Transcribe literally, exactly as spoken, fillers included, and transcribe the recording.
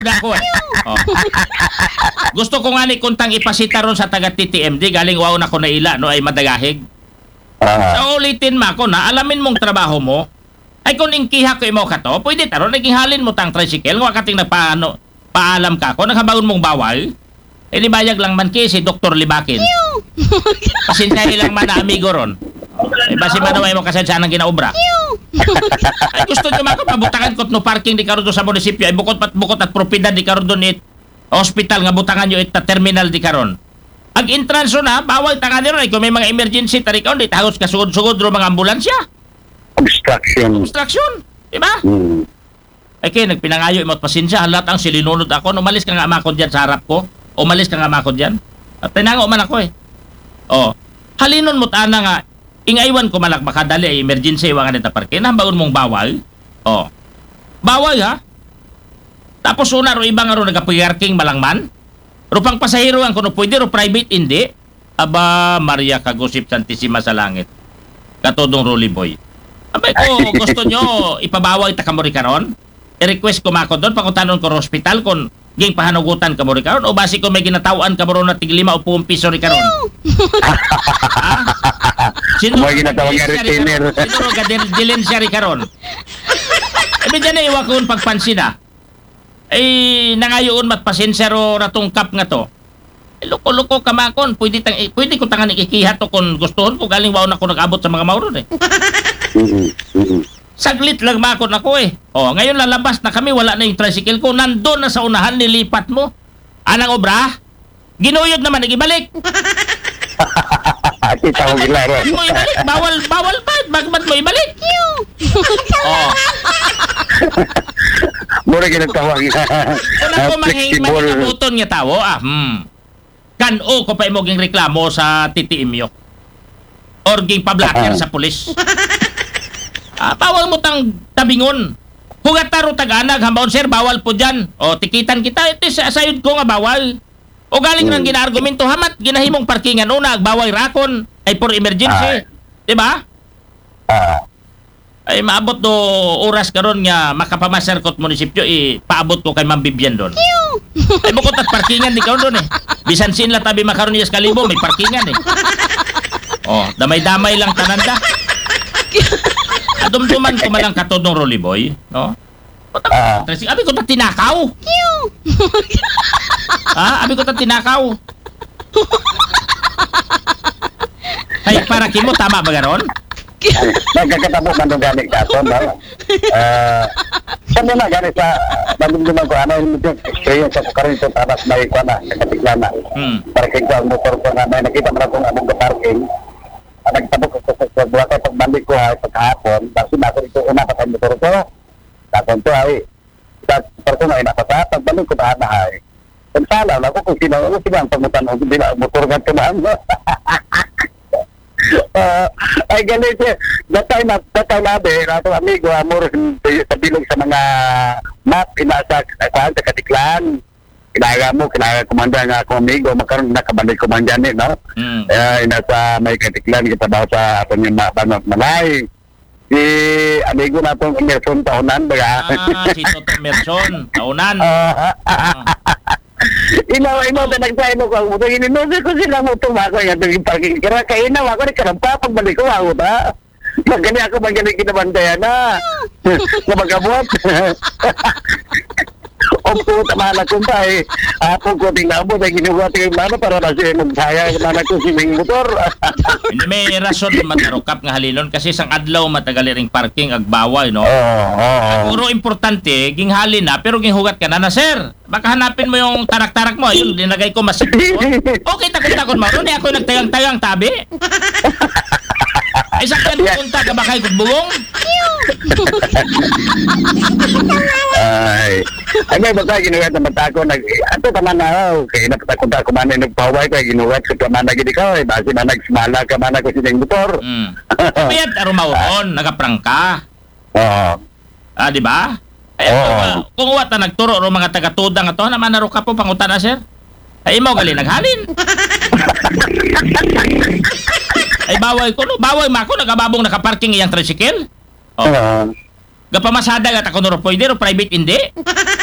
Dako eh. Oh. Gusto ko nga ni kuntang ipasita ron sa taga T T M D galing wow na ko na ila no ay madagahig. Ah, So ulitin ma ko na alamin mong trabaho mo. Ay kung ingkiha ko imo ka to, pwede taron naging halin mo tang tricycle nga kating nagpaano paalam ka ko nakabagon mong bawal. Eh di bayag lang man kay si Doktor Libakin. Pasensya lang man na amigo ron. Eh basi manaway mo kasensya ng ginaobra. Ay gusto niyo mako pabutakan kot no parking di karon do sa munisipyo ay bukod pat bukod at propiedad di karon do it hospital nga butangan nyo it terminal di karon. Ang entrance na bawal tangan ron ay kung may mga emergency tari kaon di tagos ka sugod-sugod ro mga ambulansya. obstruction. Obstruction, di ba? Hmm. Ay kay nagpinangayo imot pasensya halat ang silinunod ako umalis ka nga makod diyan sa harap ko. Umalis ka nga makod diyan. At tinango man ako eh. Oh, halinon mo't ana nga ingaywan ko malak makadali ay emergency wa nga nita parking bagon mong bawal. Oh. Bawal ha. Tapos una ro iba nga ro nagaparking malangman. Rupang pasahero ang kuno pwede ro private hindi. Aba Maria kagusip Santissima sa langit. Katodong Rolly Boy. Abay ko gusto nyo ipabawal ta kamori karon? I-request ko mako doon pangutanon ko ro hospital kon ging pahanugutan ka mo rin karon o basi ko may ginatawaan ka mo rin na tiglima o puong piso rin karon. Ha? Sino May ginatawag nga retainer. Sino rin ka dilin siya rin karon? Ibi dyan na iwa ko pagpansin na. Ay nangayoon matpasensya ro ratungkap nga to. Eh, loko-loko kamakon. Pwede, tang, eh, pwede ko tangan ikikihat to kung gustuhon ko galing waw na ko nag-abot sa mga mauron eh. Mhm, mhm. Saglit lang makon ako eh. Oh, ngayon lalabas na kami, wala na yung tricycle ko. Nandun na sa unahan, nilipat mo. Anang obra? Ginuyod naman, nagibalik. Kita mo gilaro. Di mo ibalik. Bawal, bawal pa. Bag ba't mo ibalik? Oh. Mura ginatawag nga. Kung ako manging Flexible. mangingabuton nga tao, ah, hmm. Kan-o ko pa imoging reklamo sa T T M yo. Or ging pablaker sa pulis. Ah, bawal mo tang tabingon. Hugat taro taganag, hambaon sir, bawal po dyan. O, tikitan kita, ito sa sayod ko nga bawal. O galing Hmm. nang ginaargumento, hamat, ginahimong parkingan una, bawal rakon, ay for emergency. Diba? Ah, Ay maabot do oras karon nga makapamasar kot munisipyo, eh, paabot ko kay Ma'am Bibian doon. Ay bukod at parkingan di karon doon eh. Bisan sin la tabi makaron yes kalibo, may parkingan eh. Oh, damay-damay lang tananda. Adumduman ko malang katodong Rolly Boy, no? Ah. Tracing, abi ko ta tinakaw. Ha? Abi ko ta tinakaw. Ay, para kimo tama ba garon? nagkakatabo man nung galing sa aton, ba? Ah, saan mo na galing sa bandung-dumang ko, ano yung experience ako karin ito, tapos may kwa na, nakatikla na. Hmm. Parking ko ang motor ko na, may nakita mo na kung anong parking. Ah, nagtabok ko sa buwa ko, pagbalik ko ay pagkahapon, tapos na ako ito, una pa sa motor ko, tapos ito ay, sa motor ko na inapasa, pagbalik ko na ay, kung sala, ako kung sino, ano sila ang pamutan, hindi na motor nga tumaan mo. Uh, ay ganito, that time, that time nabe, ato amigo, amor, sa bilog sa mga map, inasa, saan, sa Katiklan. Kinaga mo, kinaga kumanda nga akong amigo, magkaroon nakabalik kumandyan eh, no? Hmm. Uh, inasa may Katiklan, kita ba sa ato yung mabanot malay. Si amigo na itong Emerson Taonan, baga. Ah, si Toto Merson, taunan. Ah, Ah. Inaw, inaw, na nagsahin mo ko ang motor. Ininusay ko sila mo tumako yung yung parking. Kaya kainaw ako, ni karampa, pagbalik ko ako ba? Magani ako, magani kinabantayan na. Na magabot. O po, tamala ko ba eh. Ako ko tingnan mo, dahil ginuwa tingnan mo para na siya magsaya na ko si Ming motor. Hindi may rason naman narukap nga halilon kasi sang adlaw matagali ring parking ag bawal, no? Oo, oo. Puro importante, ginghali na, pero ginghugat ka na na, sir. Baka hanapin mo yung tarak-tarak mo. Ayun, linagay ko masip. Okay, takot-takot mo. Hindi ako nagtagang-tagang tabi. Ay, sakyan pupunta ka ba kayo kugbugong? Ay. Ay, may bata, ginuwat na mata ko. Nag, ato taman na, oh, kaya nagtakunta ko man na nagpaway ko, ginuwat ko taman na gini ko, eh, basi man nagsimala ka man ako sining motor. Hmm. Payat arumawon, nagaprangka. Oo. Ah, di ba? Ay, Oo. uh, kung wata nagturo ro mga taga-tudang ato, naman naro ka po pangutan na, sir. Ay, mo gali naghalin. Ay, bawal ko, no? Bawal mako, nagababong nakaparking iyang tricycle. Oh. Oo. Gapamasada gat ako nuro pwede, ro private hindi.